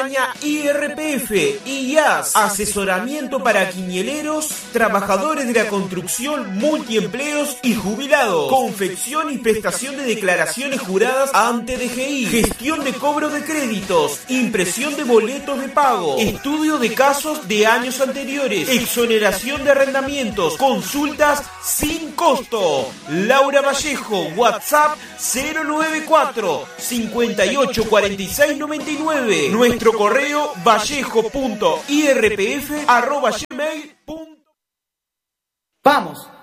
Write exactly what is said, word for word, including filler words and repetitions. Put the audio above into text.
España I R P F y I A S, asesoramiento para quinieleros, trabajadores de la construcción, multiempleos y jubilados, confección y prestación de declaraciones juradas ante D G I, gestión de cobro de créditos, impresión de boletos de pago, estudio de casos de años anteriores, exoneración de arrendamientos, consultas sin costo. Laura Vallejo, WhatsApp cero nueve cuatro, cincuenta y ocho cuarenta y seis noventa y nueve. Nuestro correo vallejo punto i r p f arroba gmail punto com. ¡Vamos!